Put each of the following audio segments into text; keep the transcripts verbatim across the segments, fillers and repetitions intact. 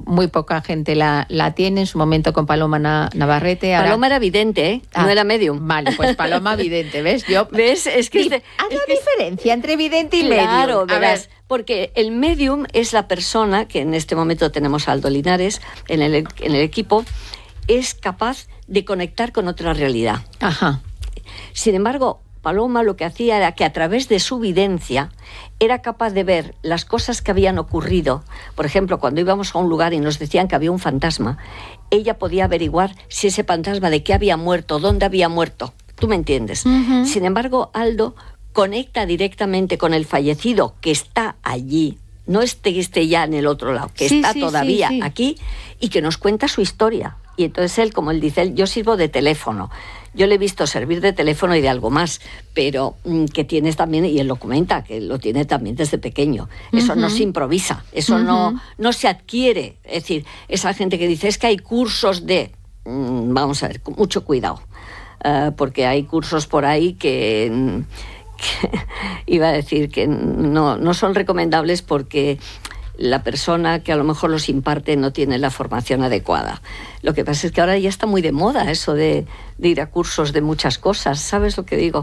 muy poca gente la, la tiene, en su momento con Paloma Na- Navarrete. Ahora... Paloma era vidente, ¿eh? Ah, no era medium. Vale, pues Paloma vidente, ¿ves? Yo... ¿Ves? Es que... Di- es Haz es la que diferencia entre vidente y claro, medium. A verás, ver. porque el medium es la persona, que en este momento tenemos a Aldo Linares en el, en el equipo, es capaz de conectar con otra realidad. Ajá. Sin embargo, Paloma lo que hacía era que a través de su videncia era capaz de ver las cosas que habían ocurrido. Por ejemplo, cuando íbamos a un lugar y nos decían que había un fantasma, ella podía averiguar si ese fantasma de qué había muerto, dónde había muerto. ¿Tú me entiendes? Uh-huh. Sin embargo, Aldo conecta directamente con el fallecido que está allí, no esté, esté ya en el otro lado, que sí, está sí, todavía sí, sí. aquí y que nos cuenta su historia. Y entonces él, como él dice, él, yo sirvo de teléfono. Yo le he visto servir de teléfono y de algo más, pero mmm, que tienes también, y él lo comenta, que lo tiene también desde pequeño. Eso uh-huh. no se improvisa, eso uh-huh. no, no se adquiere. Es decir, esa gente que dice, es que hay cursos de... Mmm, vamos a ver, con mucho cuidado, uh, porque hay cursos por ahí que... que iba a decir que no, no son recomendables porque la persona que a lo mejor los imparte no tiene la formación adecuada. Lo que pasa es que ahora ya está muy de moda eso de, de ir a cursos de muchas cosas, ¿sabes lo que digo?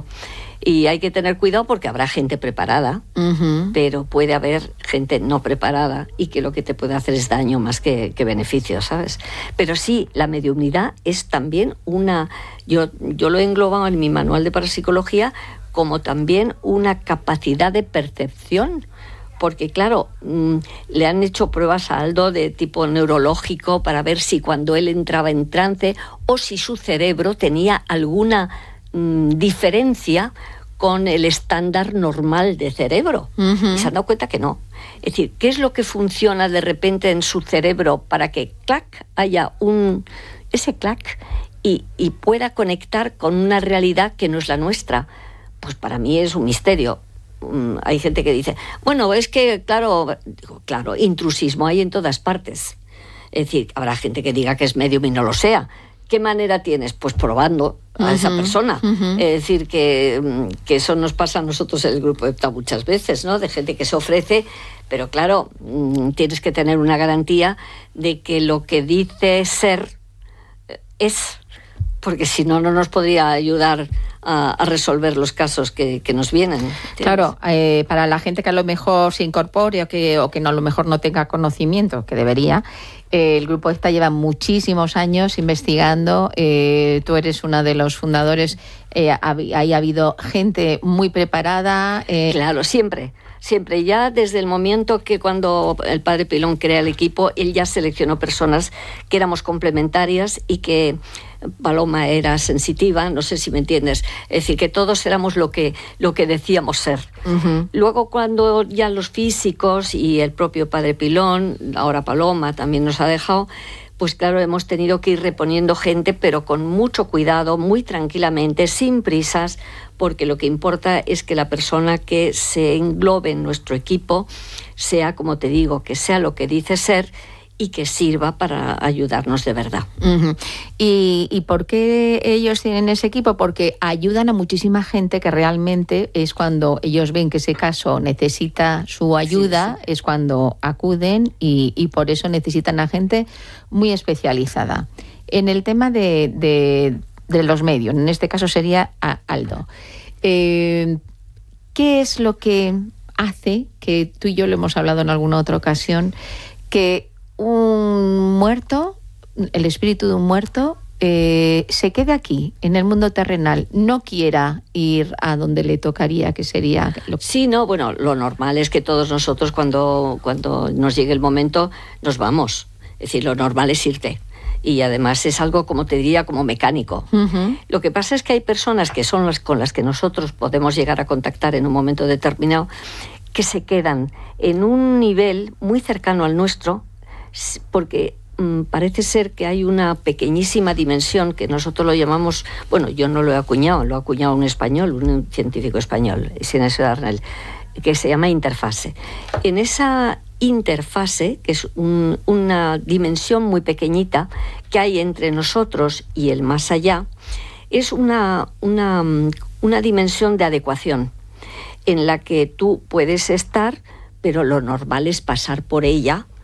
Y hay que tener cuidado porque habrá gente preparada, uh-huh. pero puede haber gente no preparada y que lo que te puede hacer es daño más que, que beneficio, ¿sabes? Pero sí, la mediumnidad es también una... Yo, yo lo he englobado en mi manual de parapsicología como también una capacidad de percepción, porque claro, mmm, le han hecho pruebas a Aldo de tipo neurológico para ver si cuando él entraba en trance o si su cerebro tenía alguna mmm, diferencia con el estándar normal de cerebro. Uh-huh. Y se han dado cuenta que no. Es decir, ¿qué es lo que funciona de repente en su cerebro para que clac haya un ese clac y, y pueda conectar con una realidad que no es la nuestra? Pues para mí es un misterio. Um, hay gente que dice, bueno, es que, claro, digo, claro, intrusismo hay en todas partes. Es decir, habrá gente que diga que es medium y no lo sea. ¿Qué manera tienes? Pues probando a uh-huh, esa persona. Uh-huh. Es decir, que, que eso nos pasa a nosotros en el grupo EPTA muchas veces, ¿no? De gente que se ofrece, pero claro, tienes que tener una garantía de que lo que dice ser es... porque si no, no nos podría ayudar a, a resolver los casos que, que nos vienen. ¿Entiendes? Claro, eh, para la gente que a lo mejor se incorpore o que, o que no, a lo mejor no tenga conocimiento, que debería, eh, el Grupo EPTA lleva muchísimos años investigando, eh, tú eres una de los fundadores, eh, ahí ha habido gente muy preparada. Eh. Claro, siempre. Siempre, ya desde el momento que cuando el padre Pilón crea el equipo, él ya seleccionó personas que éramos complementarias y que Paloma era sensitiva, no sé si me entiendes, es decir, que todos éramos lo que, lo que decíamos ser. Uh-huh. Luego cuando ya los físicos y el propio padre Pilón, ahora Paloma también nos ha dejado, pues claro, hemos tenido que ir reponiendo gente, pero con mucho cuidado, muy tranquilamente, sin prisas, porque lo que importa es que la persona que se englobe en nuestro equipo sea, como te digo, que sea lo que dice ser y que sirva para ayudarnos de verdad. Uh-huh. ¿Y, ¿Y por qué ellos tienen ese equipo? Porque ayudan a muchísima gente que realmente es cuando ellos ven que ese caso necesita su ayuda, sí, sí. es cuando acuden y, y por eso necesitan a gente muy especializada. En el tema de, de, de los medios, en este caso sería a Aldo, eh, ¿qué es lo que hace, que tú y yo lo hemos hablado en alguna otra ocasión, que un muerto, el espíritu de un muerto, eh, se quede aquí, en el mundo terrenal, no quiera ir a donde le tocaría, que sería... Lo... Sí, no, bueno, lo normal es que todos nosotros cuando, cuando nos llegue el momento nos vamos. Es decir, lo normal es irte. Y además es algo, como te diría, como mecánico. Uh-huh. Lo que pasa es que hay personas que son las con las que nosotros podemos llegar a contactar en un momento determinado, que se quedan en un nivel muy cercano al nuestro, porque mmm, parece ser que hay una pequeñísima dimensión que nosotros lo llamamos, bueno, yo no lo he acuñado, lo ha acuñado un español, un científico español, Sinesio Darnell, que se llama interfase. En esa interfase, que es un, una dimensión muy pequeñita que hay entre nosotros y el más allá, es una, una, una dimensión de adecuación en la que tú puedes estar, pero lo normal es pasar por ella